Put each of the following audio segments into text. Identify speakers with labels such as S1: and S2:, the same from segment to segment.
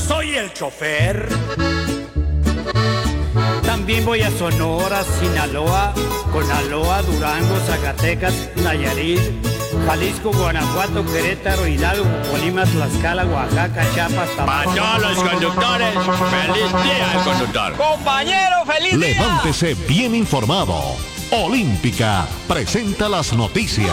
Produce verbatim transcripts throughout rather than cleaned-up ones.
S1: soy el chofer. También voy a Sonora, Sinaloa, Conaloa, Durango, Zacatecas, Nayarit, Jalisco, Guanajuato, Querétaro, Hidalgo, Colima, Tlaxcala, Oaxaca, Chiapas, Tamaulipas.
S2: Para todos los conductores, feliz día al conductor.
S1: Compañero, feliz día.
S3: Levántese bien informado. Olímpica presenta las noticias.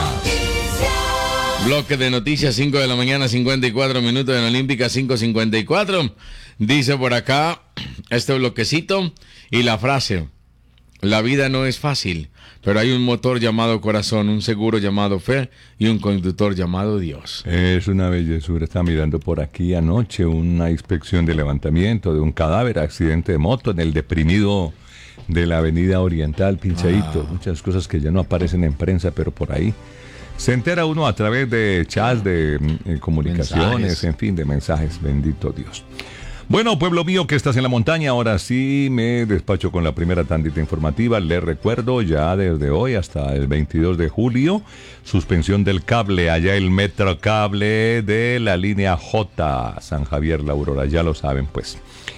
S4: Bloque de noticias, cinco de la mañana, cincuenta y cuatro minutos en Olímpica, cinco cincuenta y cuatro. Dice por acá este bloquecito y la frase: la vida no es fácil, pero hay un motor llamado corazón, un seguro llamado fe y un conductor llamado Dios.
S5: Es una bellezura. Estaba mirando por aquí anoche una inspección de levantamiento de un cadáver, accidente de moto en el deprimido de la avenida Oriental, Pincheito. Ah. Muchas cosas que ya no aparecen en prensa, pero por ahí se entera uno a través de chats, de eh, comunicaciones, mensajes. En fin, de mensajes. Bendito Dios. Bueno, pueblo mío que estás en la montaña, ahora sí me despacho con la primera tandita informativa. Les recuerdo ya desde hoy hasta el veintidós de julio, suspensión del cable, allá el Metrocable de la línea J, San Javier, La Aurora, ya lo saben pues.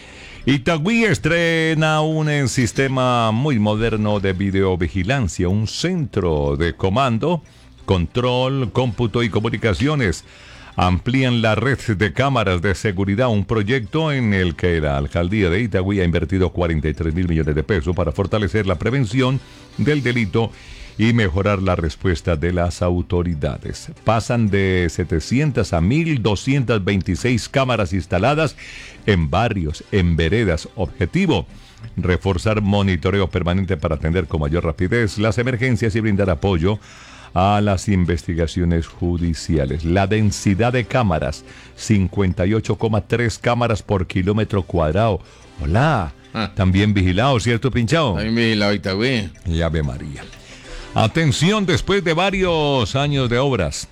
S5: Itagüí estrena un sistema muy moderno de videovigilancia, un centro de comando, control, cómputo y comunicaciones. Amplían la red de cámaras de seguridad, un proyecto en el que la alcaldía de Itagüí ha invertido cuarenta y tres mil millones de pesos para fortalecer la prevención del delito y mejorar la respuesta de las autoridades. Pasan de setecientas a mil doscientas veintiséis cámaras instaladas en barrios, en veredas. Objetivo: reforzar monitoreo permanente para atender con mayor rapidez las emergencias y brindar apoyo a las investigaciones judiciales. La densidad de cámaras, cincuenta y ocho coma tres cámaras por kilómetro cuadrado. Hola, ah. También vigilado, ¿cierto, Pinchao?
S4: También vigilado, Itagüí.
S5: Y Ave María. Atención, después de varios años de obras,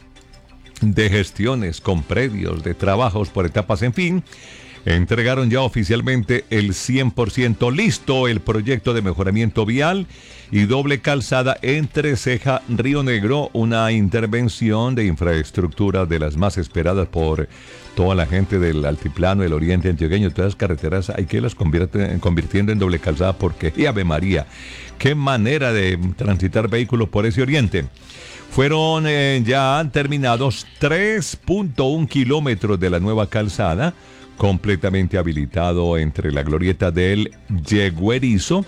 S5: de gestiones con predios, de trabajos por etapas, en fin, entregaron ya oficialmente el cien por ciento listo el proyecto de mejoramiento vial y doble calzada entre Ceja, Río Negro, una intervención de infraestructura de las más esperadas por toda la gente del altiplano, el oriente antioqueño. Todas las carreteras hay que las convierte, convirtiendo en doble calzada porque, y Ave María, qué manera de transitar vehículos por ese oriente. Fueron eh, ya terminados tres punto uno kilómetros de la nueva calzada, completamente habilitado entre la glorieta del Yeguerizo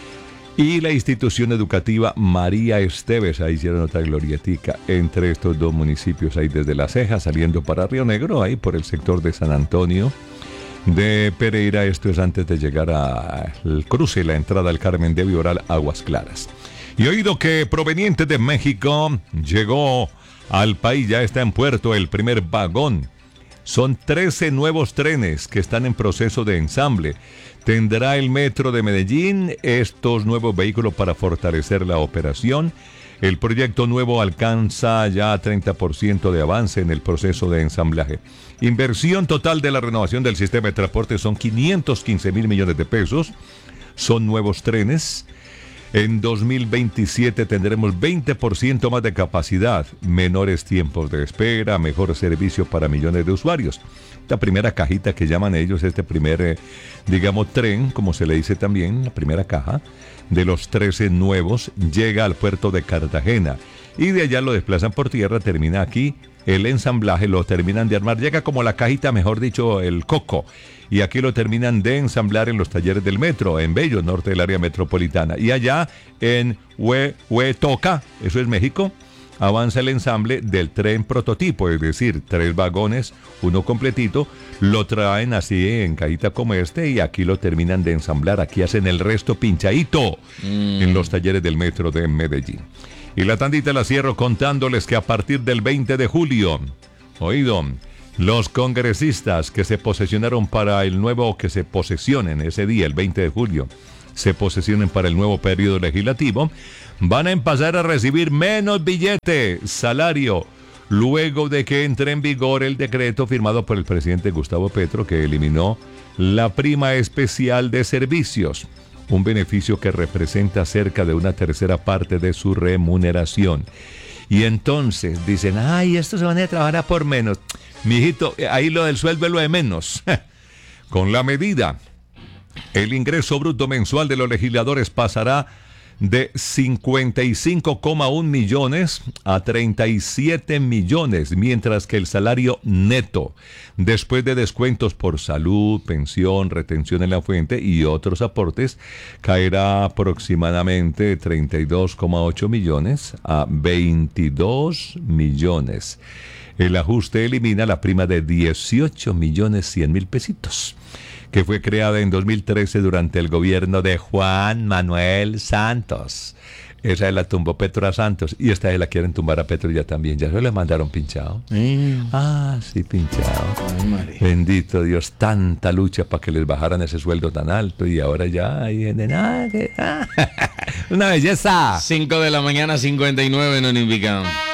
S5: y la institución educativa María Esteves. Ahí hicieron otra glorietica entre estos dos municipios, ahí desde La Ceja, saliendo para Río Negro, ahí por el sector de San Antonio de Pereira. Esto es antes de llegar al cruce, la entrada al Carmen de Vioral, Aguas Claras. Y oído que proveniente de México llegó al país, ya está en puerto el primer vagón. Son trece nuevos trenes que están en proceso de ensamble. Tendrá el Metro de Medellín estos nuevos vehículos para fortalecer la operación. El proyecto nuevo alcanza ya treinta por ciento de avance en el proceso de ensamblaje. Inversión total de la renovación del sistema de transporte son quinientos quince mil millones de pesos. Son nuevos trenes. En dos mil veintisiete tendremos veinte por ciento más de capacidad, menores tiempos de espera, mejor servicio para millones de usuarios. Esta primera cajita que llaman ellos, este primer, eh, digamos, tren, como se le dice también, la primera caja de los trece nuevos, llega al puerto de Cartagena y de allá lo desplazan por tierra, termina aquí, el ensamblaje lo terminan de armar, llega como la cajita, mejor dicho, el coco. Y aquí lo terminan de ensamblar en los talleres del metro, en Bello, norte del área metropolitana. Y allá en Hue, Huetoca, eso es México, avanza el ensamble del tren prototipo, es decir, tres vagones, uno completito, lo traen así en cajita como este y aquí lo terminan de ensamblar. Aquí hacen el resto pinchadito mm. en los talleres del metro de Medellín. Y la tandita la cierro contándoles que a partir del veinte de julio, oído, los congresistas que se posesionaron para el nuevo, que se posesionen ese día, el veinte de julio, se posesionen para el nuevo periodo legislativo, van a empezar a recibir menos billete, salario, luego de que entre en vigor el decreto firmado por el presidente Gustavo Petro que eliminó la prima especial de servicios, un beneficio que representa cerca de una tercera parte de su remuneración. Y entonces dicen, ay, estos se van a trabajar a por menos. Mijito, ahí lo del sueldo es lo de menos. Con la medida, el ingreso bruto mensual de los legisladores pasará de cincuenta y cinco coma uno millones a treinta y siete millones, mientras que el salario neto, después de descuentos por salud, pensión, retención en la fuente y otros aportes, caerá aproximadamente de treinta y dos coma ocho millones a veintidós millones. El ajuste elimina la prima de dieciocho millones cien mil pesitos, que fue creada en dos mil trece durante el gobierno de Juan Manuel Santos. Esa la tumbó Petro a Santos y esta vez la quieren tumbar a Petro ya también. Ya se le mandaron pinchado. Mm. Ah, sí, pinchado. Ay, bendito Dios, tanta lucha para que les bajaran ese sueldo tan alto y ahora ya ahí vienen. Ah, que, ah. Una belleza.
S4: cinco de la mañana, cincuenta y nueve en Olímpica.